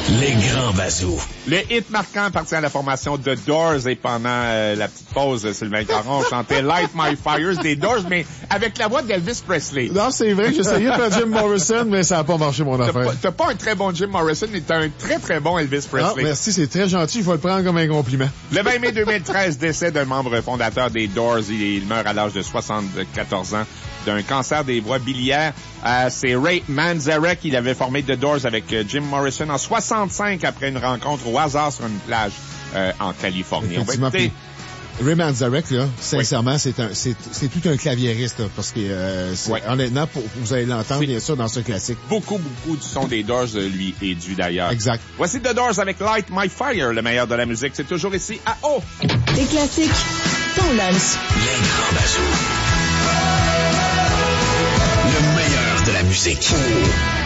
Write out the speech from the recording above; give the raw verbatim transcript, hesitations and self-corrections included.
Les grands bazous. Le hit marquant appartient à la formation The Doors et pendant euh, la petite pause, Sylvain Caron chantait Light My Fires des Doors, mais avec la voix d'Elvis Presley. Non, c'est vrai que j'ai essayé de faire Jim Morrison, mais ça n'a pas marché, mon T'as affaire. pas, t'as pas un très bon Jim Morrison, mais t'as un très très bon Elvis Ah, Presley. merci, c'est très gentil, je vais le prendre comme un compliment. Le vingt mai deux mille treize, décès d'un membre fondateur des Doors. Il, il meurt à l'âge de soixante-quatorze ans d'un cancer des voies biliaires. Euh, c'est Ray Manzarek. Il avait formé The Doors avec euh, Jim Morrison en soixante-cinq après une rencontre au hasard sur une plage euh, en Californie. On va écouter... Ray Manzarek, là, sincèrement, oui. c'est un, c'est, c'est tout un claviériste, là, parce que, euh, c'est, oui. honnêtement, pour, vous allez l'entendre, bien sûr, dans ce classique. Beaucoup, beaucoup du son des Doors euh, lui est dû, d'ailleurs. Exact. Voici The Doors avec Light My Fire, le meilleur de la musique. C'est toujours ici à O. Les classiques, ton lunch. Les grands bazous. Le meilleur de la musique.